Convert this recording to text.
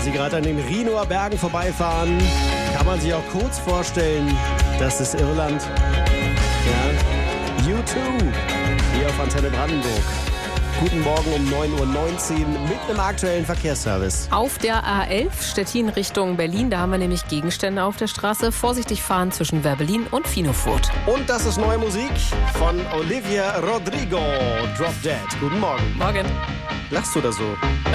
Sie gerade an den Rhinoer Bergen vorbeifahren, kann man sich auch kurz vorstellen, das ist Irland. Ja, U2 hier auf Antenne Brandenburg. Guten Morgen um 9.19 Uhr mit einem aktuellen Verkehrsservice. Auf der A11 Stettin Richtung Berlin, da haben wir nämlich Gegenstände auf der Straße. Vorsichtig fahren zwischen Werbelin und Finofurt. Und das ist neue Musik von Olivia Rodrigo, Drop Dead. Guten Morgen. Morgen. Lachst du da so?